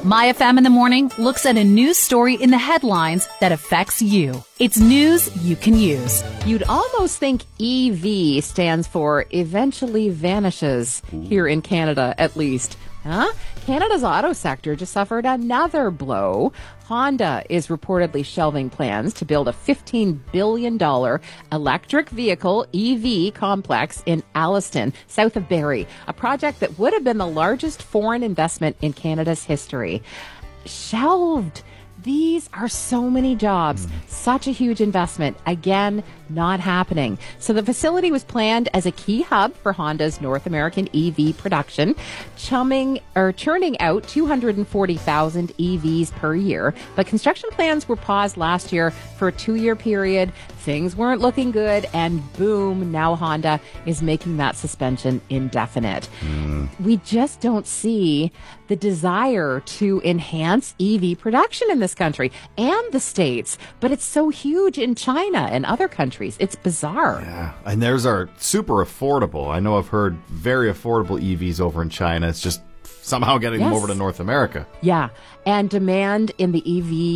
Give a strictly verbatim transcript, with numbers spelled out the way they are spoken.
My F M in the Morning looks at a news story in the headlines that affects you. It's news you can use. You'd almost think E V stands for eventually vanishes, here in Canada at least. Huh? Canada's auto sector just suffered another blow. Honda is reportedly shelving plans to build a fifteen billion dollars electric vehicle E V complex in Alliston, south of Barrie, a project that would have been the largest foreign investment in Canada's history. Shelved. These are so many jobs, such a huge investment. Again, not happening. So the facility was planned as a key hub for Honda's North American E V production, chumming or churning out two hundred forty thousand E Vs per year. But construction plans were paused last year for a two-year period. Things weren't looking good, and boom, now Honda is making that suspension indefinite. Mm. We just don't see the desire to enhance E V production in this country and the States, but it's so huge in China and other countries. It's bizarre. Yeah, and theirs are super affordable. I know I've heard very affordable E Vs over in China. It's just somehow getting yes. them over to North America. Yeah, and demand in the E V